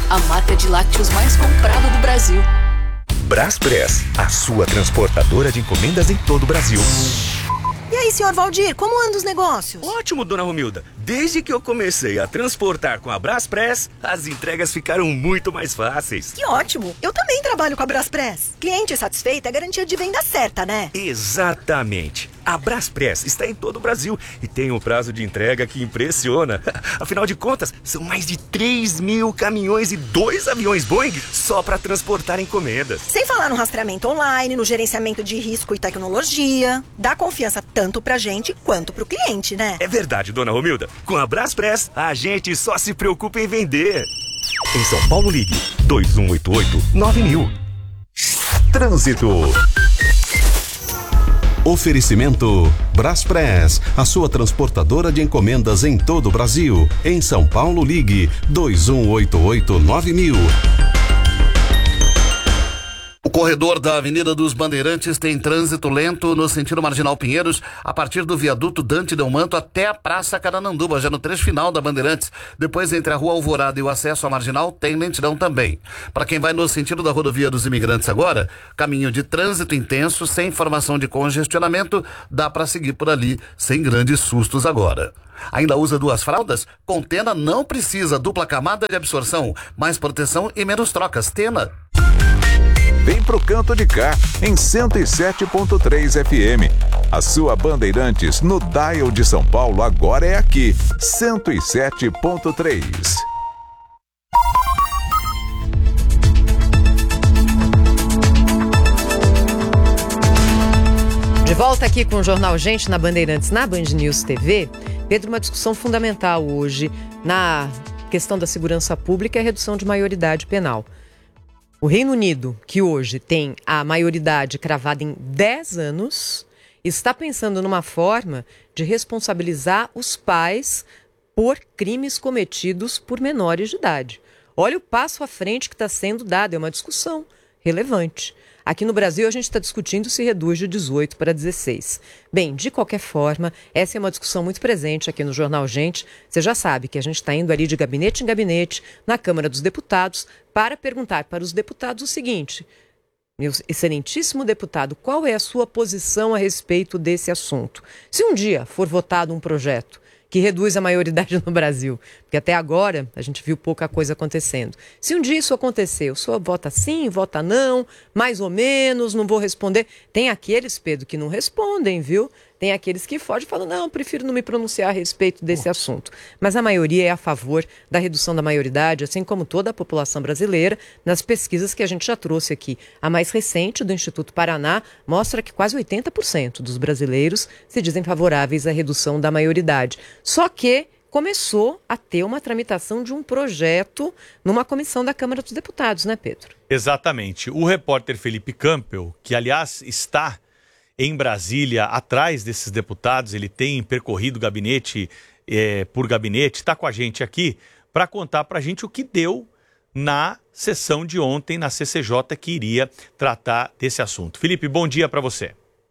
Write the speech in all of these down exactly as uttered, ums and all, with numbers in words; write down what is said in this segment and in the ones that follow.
a marca de lácteos mais comprada do Brasil. Braspress, a sua transportadora de encomendas em todo o Brasil. E aí, senhor Valdir, como andam os negócios? Ótimo, dona Romilda. Desde que eu comecei a transportar com a Braspress, as entregas ficaram muito mais fáceis. Que ótimo! Eu também trabalho com a Braspress. Cliente satisfeito é garantia de venda certa, né? Exatamente. A Braspress está em todo o Brasil e tem um prazo de entrega que impressiona. Afinal de contas, são mais de três mil caminhões e dois aviões Boeing só para transportar encomendas. Sem falar no rastreamento online, no gerenciamento de risco e tecnologia. Dá confiança tanto pra gente quanto pro cliente, né? É verdade, dona Romilda. Com a Braspress, a gente só se preocupa em vender. Em São Paulo, ligue dois um oito oito nove mil. Trânsito. Oferecimento Braspress, a sua transportadora de encomendas em todo o Brasil. Em São Paulo, ligue dois um oito oito nove mil. O corredor da Avenida dos Bandeirantes tem trânsito lento no sentido Marginal Pinheiros, a partir do viaduto Dante Delmanto até a Praça Carananduba, já no trecho final da Bandeirantes. Depois, entre a Rua Alvorada e o acesso à Marginal, tem lentidão também. Para quem vai no sentido da Rodovia dos Imigrantes agora, caminho de trânsito intenso, sem informação de congestionamento, dá para seguir por ali sem grandes sustos agora. Ainda usa duas fraldas? Com Tena não precisa dupla camada de absorção, mais proteção e menos trocas. Tena. Vem pro Canto de Cá, em cento e sete ponto três F M. A sua Bandeirantes no dial de São Paulo agora é aqui, cento e sete ponto três. De volta aqui com o Jornal Gente na Bandeirantes, na Band News T V. Pedro, uma discussão fundamental hoje na questão da segurança pública e a redução de maioridade penal. O Reino Unido, que hoje tem a maioridade cravada em dez anos, está pensando numa forma de responsabilizar os pais por crimes cometidos por menores de idade. Olha o passo à frente que está sendo dado, é uma discussão relevante. Aqui no Brasil, a gente está discutindo se reduz de dezoito para dezesseis. Bem, de qualquer forma, essa é uma discussão muito presente aqui no Jornal Gente. Você já sabe que a gente está indo ali de gabinete em gabinete, na Câmara dos Deputados, para perguntar para os deputados o seguinte: meu excelentíssimo deputado, qual é a sua posição a respeito desse assunto? Se um dia for votado um projeto que reduz a maioridade no Brasil, porque até agora a gente viu pouca coisa acontecendo. Se um dia isso acontecer, o senhor vota sim, vota não, mais ou menos, não vou responder. Tem aqueles, Pedro, que não respondem, viu? Tem aqueles que fogem e falam, não, prefiro não me pronunciar a respeito desse assunto. Mas a maioria é a favor da redução da maioridade, assim como toda a população brasileira, nas pesquisas que a gente já trouxe aqui. A mais recente, do Instituto Paraná, mostra que quase oitenta por cento dos brasileiros se dizem favoráveis à redução da maioridade. Só que começou a ter uma tramitação de um projeto numa comissão da Câmara dos Deputados, né, Pedro? Exatamente. O repórter Felipe Campbell, que aliás está em Brasília, atrás desses deputados, ele tem percorrido gabinete é, por gabinete, está com a gente aqui para contar para a gente o que deu na sessão de ontem na C C J que iria tratar desse assunto. Felipe, bom dia para você.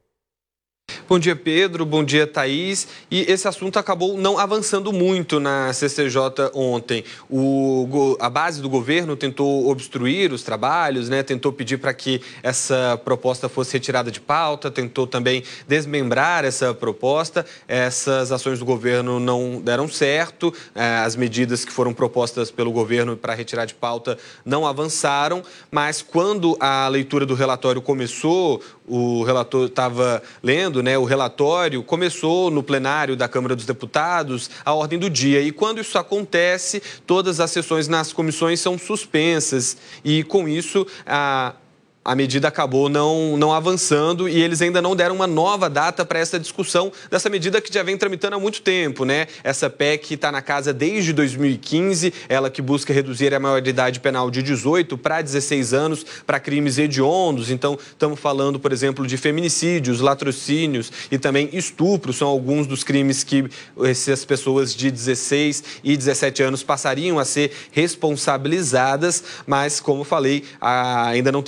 Bom dia, Pedro. Bom dia, Thaís. E esse assunto acabou não avançando muito na C C J ontem. O, a base do governo tentou obstruir os trabalhos, né? Tentou pedir para que essa proposta fosse retirada de pauta, tentou também desmembrar essa proposta. Essas ações do governo não deram certo. As medidas que foram propostas pelo governo para retirar de pauta não avançaram. Mas quando a leitura do relatório começou, o relator estava lendo, né? O relatório começou no plenário da Câmara dos Deputados, a ordem do dia. E quando isso acontece, todas as sessões nas comissões são suspensas. E com isso, a... a medida acabou não, não avançando e eles ainda não deram uma nova data para essa discussão dessa medida que já vem tramitando há muito tempo, né? Essa P E C está na casa desde dois mil e quinze, ela que busca reduzir a maioridade penal de dezoito para dezesseis anos para crimes hediondos. Então, estamos falando, por exemplo, de feminicídios, latrocínios e também estupro. São alguns dos crimes que essas pessoas de dezesseis e dezessete anos passariam a ser responsabilizadas, mas, como falei, ainda não temos uma data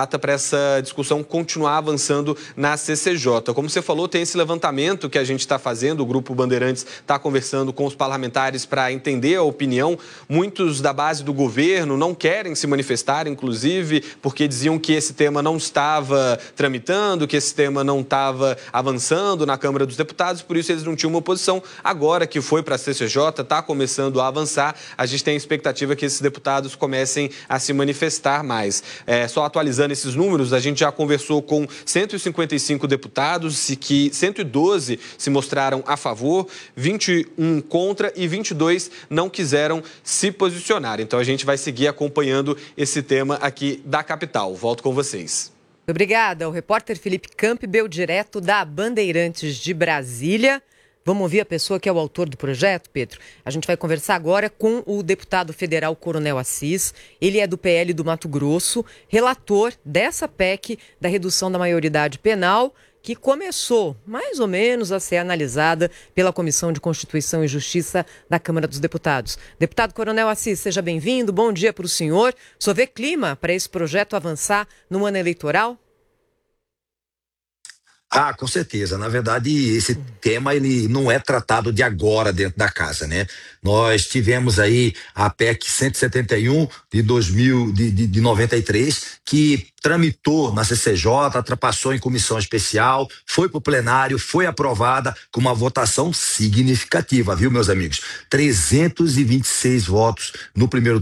data para essa discussão continuar avançando na C C J. Como você falou, tem esse levantamento que a gente está fazendo, o Grupo Bandeirantes está conversando com os parlamentares para entender a opinião. Muitos da base do governo não querem se manifestar, inclusive, porque diziam que esse tema não estava tramitando, que esse tema não estava avançando na Câmara dos Deputados, por isso eles não tinham uma oposição. Agora que foi para a C C J, está começando a avançar, a gente tem a expectativa que esses deputados comecem a se manifestar mais. É, só atualizando esses números, a gente já conversou com cento e cinquenta e cinco deputados e que cento e doze se mostraram a favor, vinte e um contra e vinte e dois não quiseram se posicionar. Então a gente vai seguir acompanhando esse tema aqui da capital. Volto com vocês. Obrigada. O repórter Felipe Campbell, direto da Bandeirantes de Brasília. Vamos ouvir a pessoa que é o autor do projeto, Pedro? A gente vai conversar agora com o deputado federal Coronel Assis. Ele é do P L do Mato Grosso, relator dessa P E C da redução da maioridade penal, que começou, mais ou menos, a ser analisada pela Comissão de Constituição e Justiça da Câmara dos Deputados. Deputado Coronel Assis, seja bem-vindo. Bom dia para o senhor. O senhor vê clima para esse projeto avançar no ano eleitoral? Ah, com certeza. Na verdade, esse tema ele não é tratado de agora dentro da casa, né? Nós tivemos aí a P E C cento e setenta e um de dois mil, de, de, de noventa e três, que tramitou na C C J, ultrapassou em comissão especial, foi para o plenário, foi aprovada com uma votação significativa, viu, meus amigos? trezentos e vinte e seis votos no primeiro